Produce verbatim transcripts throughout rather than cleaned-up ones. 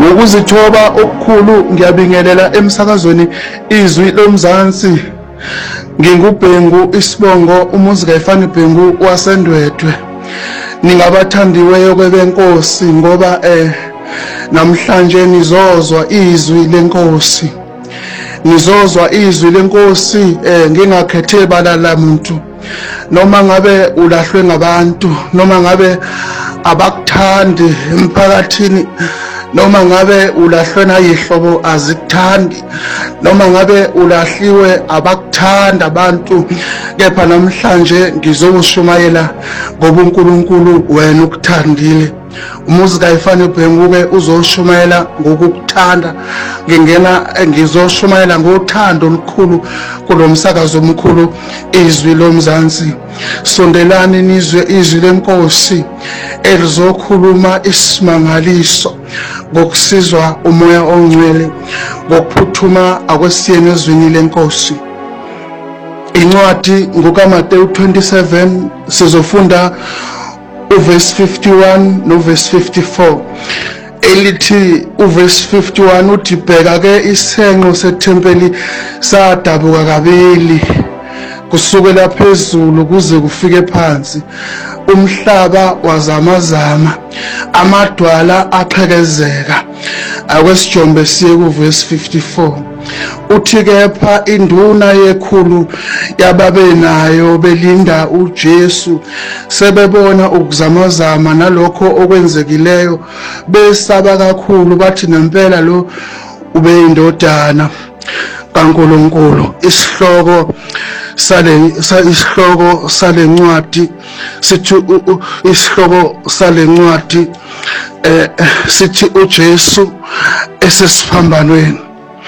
Ngokuzithoba okukhulu ngiyabingelela emsakazweni izwi lomzansi. NginguBhengu Isibongo, umuzi kaYifani Bhengu waseNdwedwe. Ningabathandiweyo kwebenkosi ngoba eh namhlanje nizozwa izwi lenkosi. Nizozwa izwi lenkosi eh ngingakhethe balala muntu. Noma ngabe ulahlwe ngabantu, noma ngabe abakuthandi emphakathini, noma ngabe ulahlwe nayihlobo azikuthandi, noma ngabe ulahliwe abakuthanda abantu, kepha namhlanje ngizokushumayela ngoba uNkulunkulu wena ukuthandile. Umuzi kaYifani Bhengu ke uzoshumayela ngokukuthanda. Ngingena ngizoshumayela ngothando olukhulu kulomsakazo omkhulu izwi lomzansi. Sondelani nizwe izwi lenkosi elizokhuluma isimangaliso ngokusizwa umoya ongcwele ngokuphuthuma akwesiyeni ezwini lenkosi. Incwadi ngokaMateyu twenty-seven sizofunda uverse fifty-one noverse fifty-four. Elithi uverse fifty-one uthi bheka ke isenqo sethempeli sadabuka kabili kusukela phezulu kuze kufike phansi. Umhlaba wazamazama, amadwala aqhekezeka. Akwesijombe siye kuverse fifty-four. Uthi kepha induna yekhulu yababenayo belinda uJesu sebebona ukuzamazama nalokho okwenzekileyo besaba kakhulu, bathi nempela lo ube indodana kaNkulunkulu. Isihloko sale isihloko salencwadi sithi isihloko salencwadi eh sithi uJesu esesiphambanweni.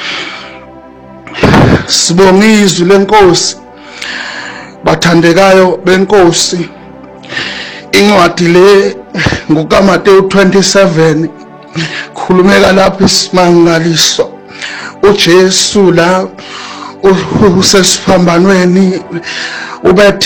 Sibonga izwi lenkosi. Bathandekayo benkosi, incwadi le ngokaMateyu twenty-seven khulumeka lapho isimangaliso. uJesu la usesiphambanweni ubethe